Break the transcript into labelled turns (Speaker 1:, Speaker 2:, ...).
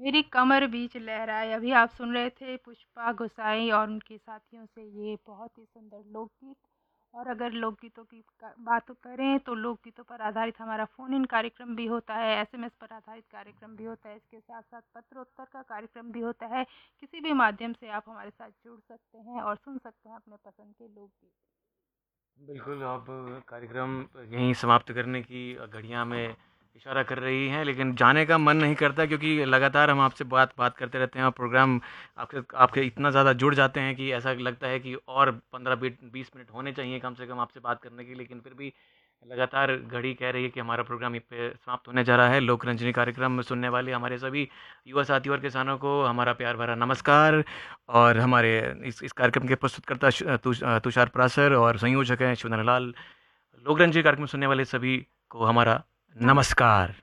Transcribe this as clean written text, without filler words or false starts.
Speaker 1: मेरी कमर बीच लहराए। अभी आप सुन रहे थे पुष्पा गुसाई और उनके साथियों से ये बहुत ही सुंदर लोकगीत। और अगर लोकगीतों की बात करें तो लोकगीतों पर आधारित हमारा फ़ोन इन कार्यक्रम भी होता है, एसएमएस पर आधारित कार्यक्रम भी होता है, इसके साथ साथ पत्रोत्तर का कार्यक्रम भी होता है। किसी भी माध्यम से आप हमारे साथ जुड़ सकते हैं और सुन सकते हैं अपने पसंद के लोकगीत।
Speaker 2: बिल्कुल, आप कार्यक्रम यहीं समाप्त करने की घड़ियाँ में इशारा कर रही हैं, लेकिन जाने का मन नहीं करता क्योंकि लगातार हम आपसे बात बात करते रहते हैं और प्रोग्राम आपके आपके इतना ज़्यादा जुड़ जाते हैं कि ऐसा लगता है कि और 15-20 मिनट होने चाहिए कम से कम आपसे बात करने के, लेकिन फिर भी लगातार घड़ी कह रही है कि हमारा प्रोग्राम यहीं पे समाप्त होने जा रहा है। लोक रंजनी कार्यक्रम में सुनने वाले हमारे सभी युवा साथियों और किसानों को हमारा प्यार भरा नमस्कार। और हमारे इस कार्यक्रम के प्रस्तुतकर्ता तुषार प्रासर और संयोजक हैं शिवनारायण लाल। लोक रंजनी कार्यक्रम सुनने वाले सभी को हमारा
Speaker 1: नमस्कार।
Speaker 2: नमस्कार।